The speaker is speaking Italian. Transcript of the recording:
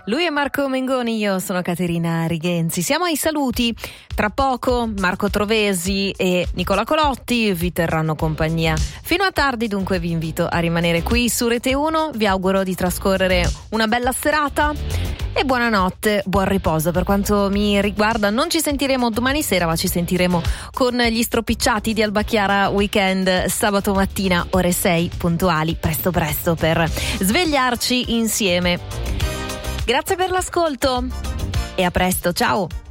Lui è Marco Mengoni, io sono Caterina Righenzi. Siamo ai saluti. Tra poco Marco Trovesi e Nicola Colotti vi terranno compagnia fino a tardi, dunque vi invito a rimanere qui su Rete 1. Vi auguro di trascorrere una bella serata e buonanotte, buon riposo. Per quanto mi riguarda non ci sentiremo domani sera, ma ci sentiremo con gli stropicciati di Alba Chiara Weekend sabato mattina ore 6 puntuali, presto per svegliarci insieme. Grazie per l'ascolto e a presto, ciao!